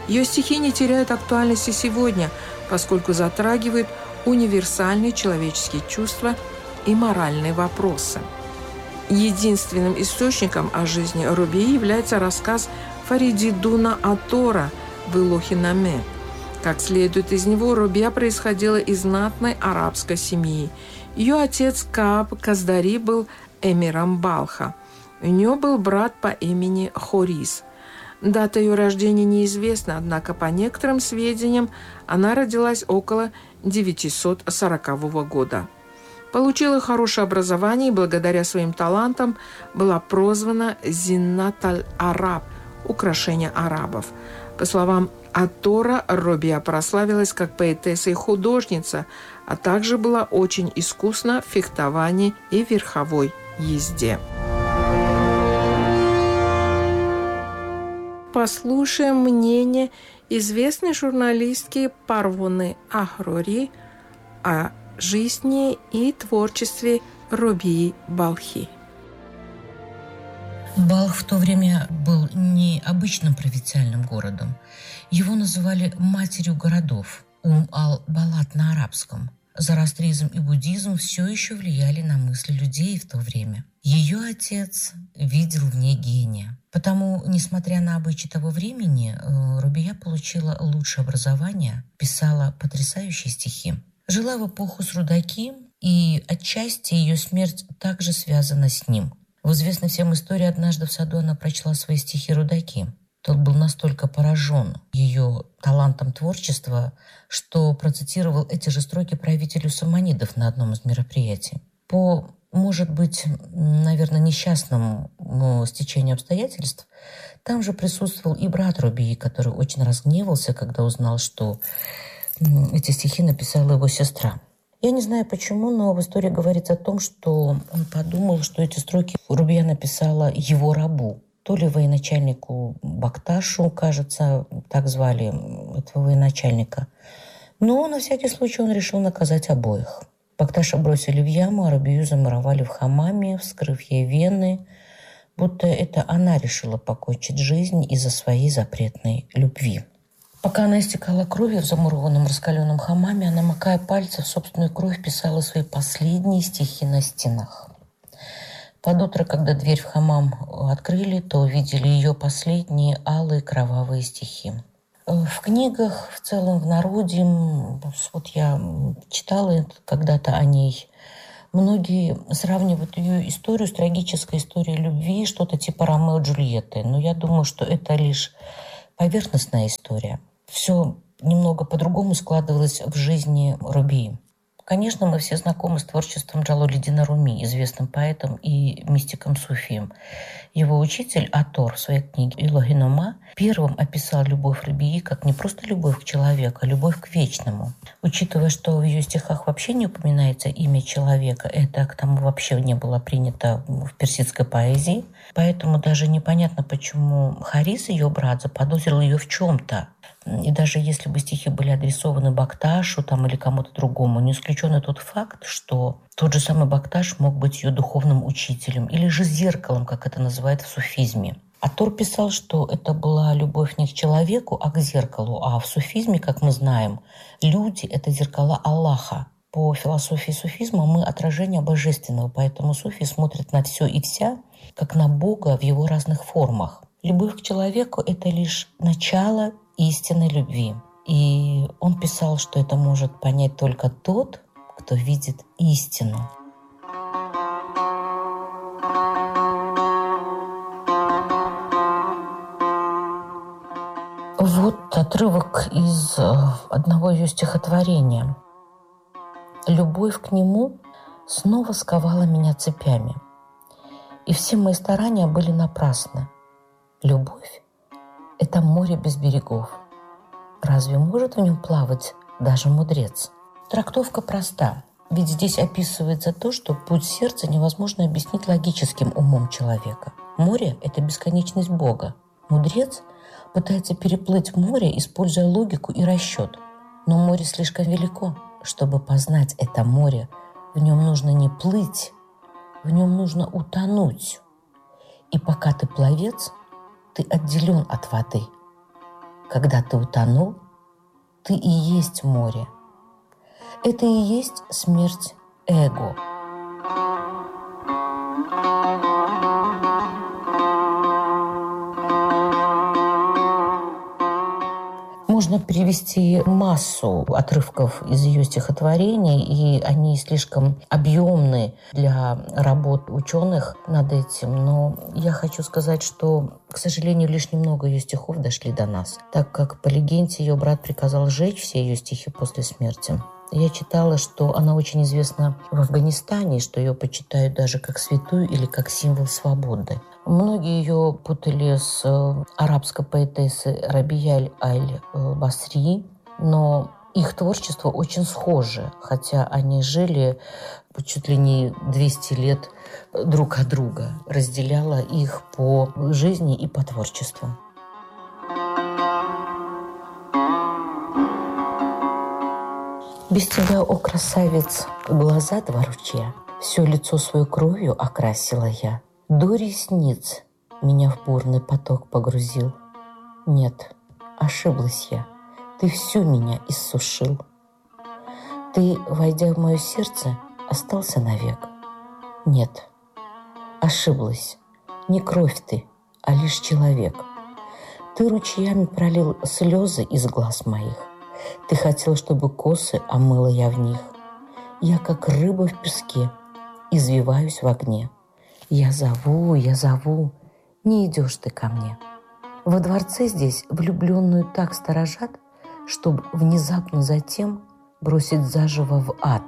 Ее стихи не теряют актуальности сегодня, поскольку затрагивают универсальные человеческие чувства и моральные вопросы. Единственным источником о жизни Рубии является рассказ Фаридидуна Атора в Илохи-Наме. Как следует из него, Рубия происходила из знатной арабской семьи. Ее отец Кааб Каздари был эмиром Балха. У нее был брат по имени Хорис. Дата ее рождения неизвестна, однако по некоторым сведениям она родилась около 940 года. Получила хорошее образование и благодаря своим талантам была прозвана Зиннат аль-Араб – украшение арабов. По словам Ат-Тора, Рубия прославилась как поэтесса и художница, а также была очень искусна в фехтовании и верховой езде. Послушаем мнение известной журналистки Парвоны Ахрори о жизни и творчестве Рубии Балхи. Балх в то время был не обычным провинциальным городом. Его называли «матерью городов» Ум-ал-Балат на арабском. Зороастризм и буддизм все еще влияли на мысли людей в то время. Ее отец видел в ней гения. Потому, несмотря на обычаи того времени, Рубия получила лучшее образование, писала потрясающие стихи. Жила в эпоху Срудаки, и отчасти ее смерть также связана с ним. В известной всем истории «Однажды в саду» она прочла свои стихи Рудаки. Тот был настолько поражен ее талантом творчества, что процитировал эти же строки правителю саманидов на одном из мероприятий. По, может быть, наверное, несчастному стечению обстоятельств, там же присутствовал и брат Рубии, который очень разгневался, когда узнал, что эти стихи написала его сестра. Я не знаю почему, но в истории говорится о том, что он подумал, что эти строки Рубия написала его рабу. То ли военачальнику Бакташу, кажется, так звали этого военачальника. Но на всякий случай он решил наказать обоих. Бакташа бросили в яму, а Рубию замуровали в хамаме, вскрыв ей вены, будто это она решила покончить жизнь из-за своей запретной любви. Пока она истекала кровью в замурованном раскаленном хамаме, она, макая пальцы в собственную кровь, писала свои последние стихи на стенах. Под утро, когда дверь в хамам открыли, то увидели ее последние алые кровавые стихи. В книгах, в целом в народе, вот я читала когда-то о ней, многие сравнивают ее историю с трагической историей любви, что-то типа Ромео и Джульетты. Но я думаю, что это лишь поверхностная история. Все немного по-другому складывалось в жизни Рубии. Конечно, мы все знакомы с творчеством Джалалиддина Руми, известным поэтом и мистиком-суфием. Его учитель Атор в своей книге «Илохи-Нама» первым описал любовь Рубии как не просто любовь к человеку, а любовь к вечному. Учитывая, что в ее стихах вообще не упоминается имя человека, это к тому вообще не было принято в персидской поэзии, поэтому даже непонятно, почему Харис, ее брат, заподозрил ее в чем-то. И даже если бы стихи были адресованы Бакташу или кому-то другому, не исключен тот факт, что тот же самый Бакташ мог быть ее духовным учителем или же зеркалом, как это называют в суфизме. Атор писал, что это была любовь не к человеку, а к зеркалу. А в суфизме, как мы знаем, люди — это зеркала Аллаха. По философии суфизма мы отражение божественного, поэтому суфи смотрят на все и вся, как на Бога в его разных формах. Любовь к человеку — это лишь начало истинной любви. И он писал, что это может понять только тот, кто видит истину. Вот отрывок из одного ее стихотворения. «Любовь к нему снова сковала меня цепями, и все мои старания были напрасны. Любовь — это море без берегов. Разве может в нем плавать даже мудрец?» Трактовка проста, ведь здесь описывается то, что путь сердца невозможно объяснить логическим умом человека. Море — это бесконечность Бога. Мудрец пытается переплыть море, используя логику и расчет. Но море слишком велико, чтобы познать это море. В нем нужно не плыть, в нем нужно утонуть. И пока ты пловец, ты отделен от воды. Когда ты утонул, ты и есть море. Это и есть смерть эго. Можно привести массу отрывков из ее стихотворений, и они слишком объемны для работ ученых над этим. Но я хочу сказать, что, к сожалению, лишь немного ее стихов дошли до нас, так как по легенде ее брат приказал сжечь все ее стихи после смерти. Я читала, что она очень известна в Афганистане, что ее почитают даже как святую или как символ свободы. Многие ее путали с арабской поэтессой Рабияль аль-Басри, но их творчество очень схоже, хотя они жили чуть ли не 200 лет друг от друга, разделяла их по жизни и по творчеству. Без тебя, о красавец, глаза два ручья, все лицо свое кровью окрасила я. До ресниц меня в бурный поток погрузил. Нет, ошиблась я, ты всю меня иссушил. Ты, войдя в мое сердце, остался навек. Нет, ошиблась, не кровь ты, а лишь человек. Ты ручьями пролил слезы из глаз моих. Ты хотел, чтобы косы омыла я в них. Я, как рыба в песке, извиваюсь в огне. Я зову, не идешь ты ко мне. Во дворце здесь влюбленную так сторожат, чтоб внезапно затем бросить заживо в ад.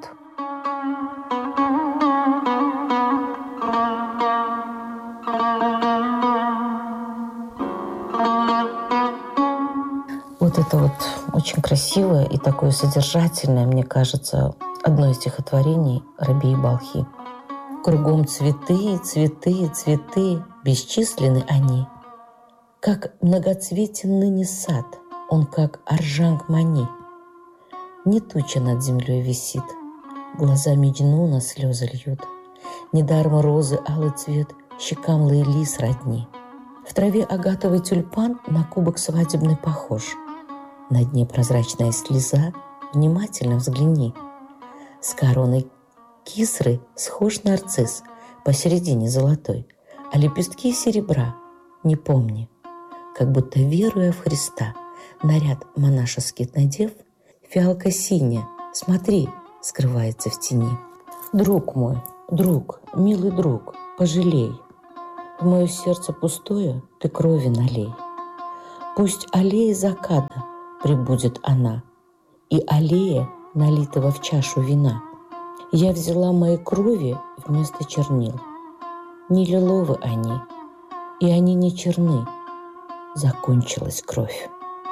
Вот это вот очень красивое и такое содержательное, мне кажется, одно из стихотворений Рабии Балхи. Кругом цветы, цветы, цветы, бесчисленны они. Как многоцветен ныне сад, он как Аржанг-Мани. Не туча над землей висит, глаза Меджнуна слезы льют. Недаром розы алый цвет щекам Лейли сродни. В траве агатовый тюльпан на кубок свадебный похож. На дне прозрачная слеза, внимательно взгляни. С короной кисры схож нарцисс, посередине золотой, а лепестки серебра, не помни. Как будто, веруя в Христа, наряд монашеский надев, фиалка синяя, смотри, скрывается в тени. Друг мой, друг, милый друг, пожалей. В мое сердце пустое ты крови налей. Пусть аллея заката прибудет она, и аллея, налитого в чашу вина. Я взяла моей крови вместо чернил. Не лиловы они, и они не черны. Закончилась кровь.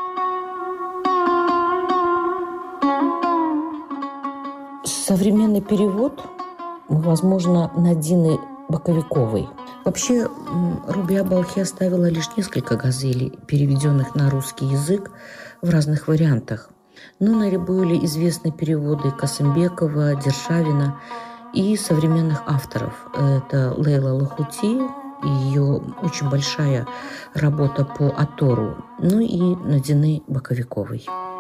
Современный перевод, возможно, Надины Боковиковой. Вообще, Рабия Балхи оставила лишь несколько газелей, переведенных на русский язык в разных вариантах. Но наиболее известны переводы Касымбекова, Державина и современных авторов. Это Лейла Лахути и ее очень большая работа по Атору, ну и Надины Боковиковой.